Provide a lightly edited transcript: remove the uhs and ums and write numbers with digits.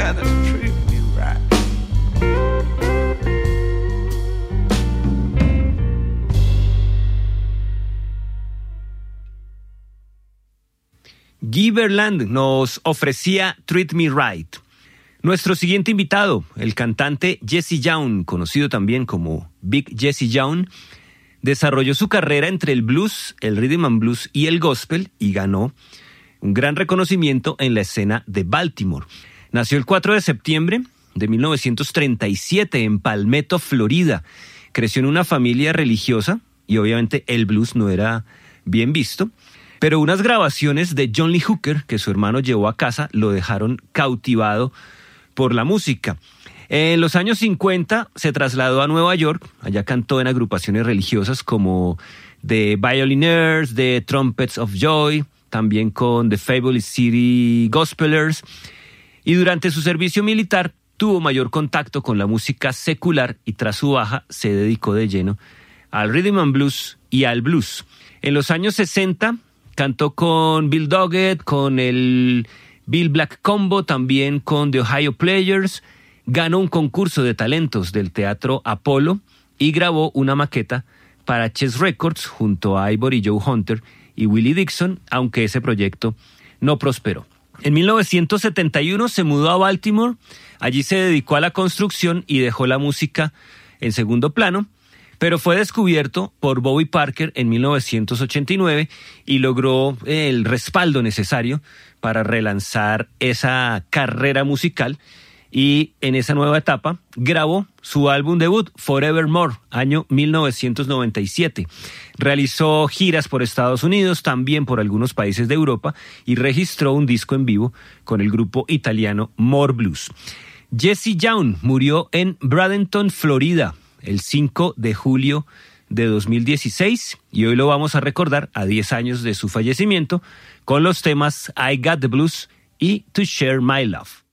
together, treat me right. Guy Verland nos ofrecía Treat Me Right. Nuestro siguiente invitado, el cantante Jesse Young, conocido también como Big Jesse Young, desarrolló su carrera entre el blues, el rhythm and blues y el gospel y ganó un gran reconocimiento en la escena de Baltimore. Nació el 4 de septiembre de 1937 en Palmetto, Florida. Creció en una familia religiosa y obviamente el blues no era bien visto. Pero unas grabaciones de John Lee Hooker que su hermano llevó a casa lo dejaron cautivado por la música. En los años 50 se trasladó a Nueva York. Allá cantó en agrupaciones religiosas como The Violinaires, The Trumpets of Joy, también con The Fabulous City Gospelers. Y durante su servicio militar tuvo mayor contacto con la música secular y tras su baja se dedicó de lleno al rhythm and blues y al blues. En los años 60 cantó con Bill Doggett, con el Bill Black Combo, también con The Ohio Players. Ganó un concurso de talentos del Teatro Apollo y grabó una maqueta para Chess Records junto a Ivory Joe Hunter y Willie Dixon, aunque ese proyecto no prosperó. En 1971 se mudó a Baltimore. Allí se dedicó a la construcción y dejó la música en segundo plano, pero fue descubierto por Bobby Parker en 1989 y logró el respaldo necesario para relanzar esa carrera musical. Y en esa nueva etapa grabó su álbum debut, Forevermore, año 1997. Realizó giras por Estados Unidos, también por algunos países de Europa, y registró un disco en vivo con el grupo italiano More Blues. Jesse Young murió en Bradenton, Florida, el 5 de julio de 2016, y hoy lo vamos a recordar a 10 años de su fallecimiento con los temas I Got the Blues y To Share My Love.